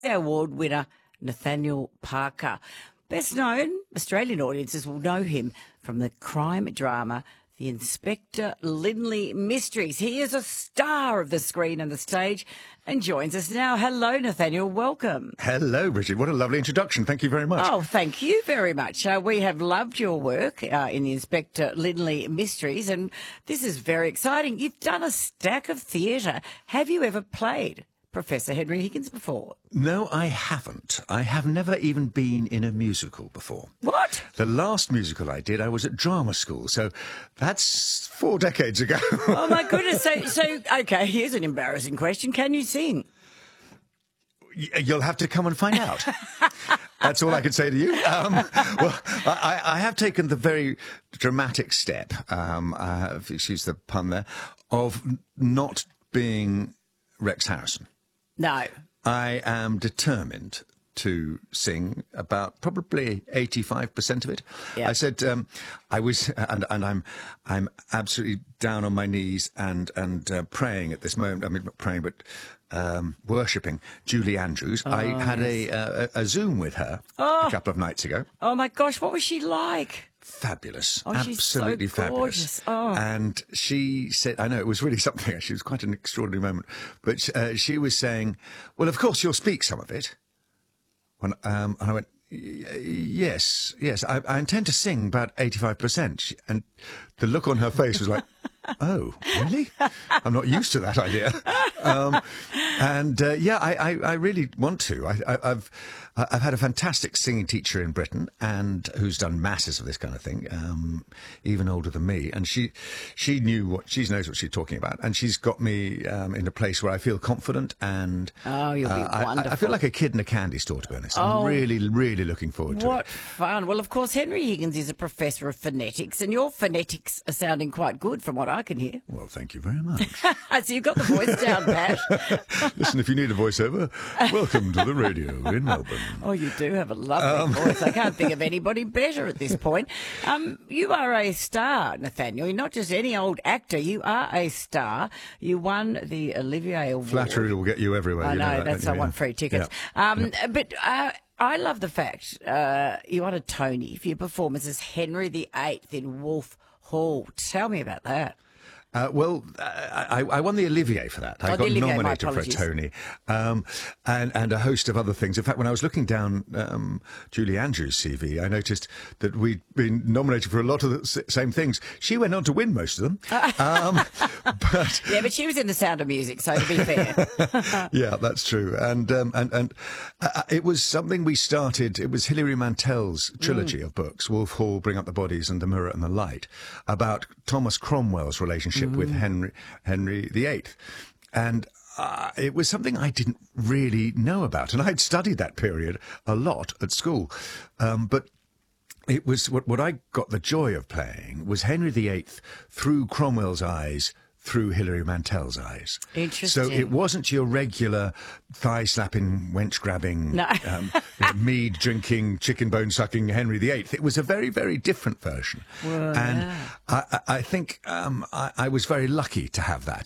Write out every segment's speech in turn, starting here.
Award winner Nathaniel Parker. Best known, Australian audiences will know him from the crime drama The Inspector Lynley Mysteries. He is a star of the screen and the stage and joins us now. Hello, Nathaniel. Welcome. Hello, Bridget. What a lovely introduction. Thank you very much. Oh, thank you very much. We have loved your work in The Inspector Lynley Mysteries, and this is very exciting. You've done a stack of theatre. Have you ever played Professor Henry Higgins before? No, I haven't. I have never even been in a musical before. What? The last musical I did, I was at drama school, so that's 4 decades ago. Oh, my goodness. So, okay, here's an embarrassing question. Can you sing? You'll have to come and find out. That's all I can say to you. Well, I have taken the very dramatic step, excuse the pun there, of not being Rex Harrison. No. I am determined to sing about probably 85% of it. Yeah. I said I was, and I'm absolutely down on my knees and praying at this moment. I mean, not praying, but worshipping Julie Andrews. I had a Zoom with her a couple of nights ago. Oh my gosh, what was she like? Fabulous. Oh, Absolutely she's so gorgeous. fabulous. Oh. And she said, I know, it was really something, actually. It was quite an extraordinary moment. But she was saying, well, of course, you'll speak some of it. And I went, yes, I intend to sing about 85%. And the look on her face was like, oh, really? I'm not used to that idea. I really want to. I've had a fantastic singing teacher in Britain, and who's done masses of this kind of thing, even older than me. And she knows what she's talking about, and she's got me in a place where I feel confident. And oh, you'll be wonderful. I feel like a kid in a candy store, to be honest. I'm really, really looking forward to it. What fun! Well, of course, Henry Higgins is a professor of phonetics, and your phonetics are sounding quite good from what I can hear. Well, thank you very much. So you've got the voice down, Pat. Listen, if you need a voiceover, welcome to the radio in Melbourne. Oh, you do have a lovely voice. I can't think of anybody better at this point. You are a star, Nathaniel. You're not just any old actor. You are a star. You won the Olivier Award. Flattery will get you everywhere. I know, that, I want free tickets. Yeah. But I love the fact you won a Tony for your performance as Henry VIII in Wolf Hall. Tell me about that. I won the Olivier for that. I got Olivier, nominated for a Tony, and a host of other things. In fact, when I was looking down Julie Andrews' CV, I noticed that we'd been nominated for a lot of the same things. She went on to win most of them. But she was in The Sound of Music, so to be fair. Yeah, that's true. And it was something we started. It was Hilary Mantel's trilogy of books, Wolf Hall, Bring Up the Bodies, and The Mirror and the Light, about Thomas Cromwell's relationship with Henry VIII. And it was something I didn't really know about. And I'd studied that period a lot at school. But it was what I got the joy of playing was Henry VIII through Cromwell's eyes, through Hilary Mantel's eyes. Interesting. So it wasn't your regular thigh-slapping, wench-grabbing, mead-drinking, chicken-bone-sucking Henry VIII. It was a very, very different version. Well, and I think I was very lucky to have that.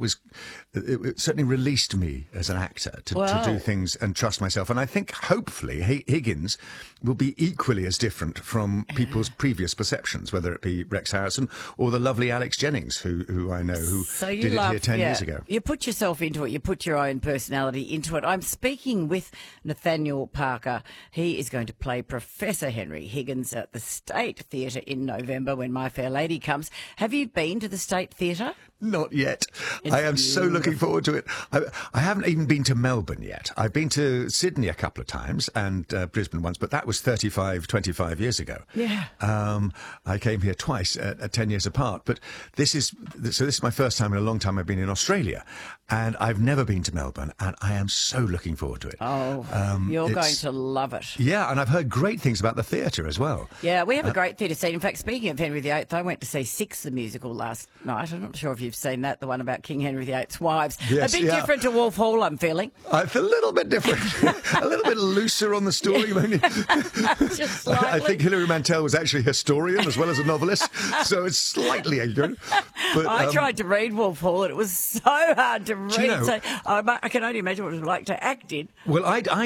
It certainly released me as an actor to do things and trust myself. And I think, hopefully, Higgins will be equally as different from people's previous perceptions, whether it be Rex Harrison or the lovely Alex Jennings, who I know, who did it here 10 years ago. You put yourself into it. You put your own personality into it. I'm speaking with Nathaniel Parker. He is going to play Professor Henry Higgins at the State Theatre in November when My Fair Lady comes. Have you been to the State Theatre? Not yet. It's I am so looking forward to it. I haven't even been to Melbourne yet. I've been to Sydney a couple of times and Brisbane once, but that was 25 years ago. Yeah. I came here twice at 10 years apart. But this is my first time in a long time I've been in Australia. And I've never been to Melbourne, and I am so looking forward to it. Oh, you're going to love it. Yeah, and I've heard great things about the theatre as well. Yeah, we have a great theatre scene. In fact, speaking of Henry VIII, I went to see Six, the musical, last night. I'm not sure if you've seen that, the one about King Henry VIII's wives. Yes, a bit different to Wolf Hall, I'm feeling. It's a little bit different. A little bit looser on the story. Just slightly. I think Hilary Mantel was actually a historian as well as a novelist, so it's slightly ignorant. But I tried to read Wolf Hall, and it was so hard to read. You know, so I can only imagine what it was like to act in. Well, I